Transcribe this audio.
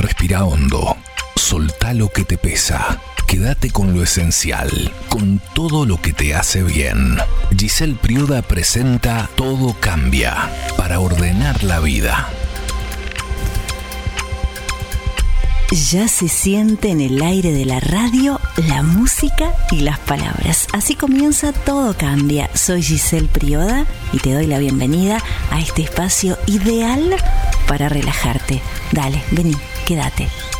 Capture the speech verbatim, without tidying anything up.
Respira hondo. Soltá lo que te pesa. Quédate con lo esencial, con todo lo que te hace bien. Giselle Prioda presenta Todo Cambia, para ordenar la vida. Ya se siente en el aire de la radio la música y las palabras. Así comienza Todo Cambia. Soy Giselle Prioda y te doy la bienvenida a este espacio ideal para relajarte. Dale, vení, quédate.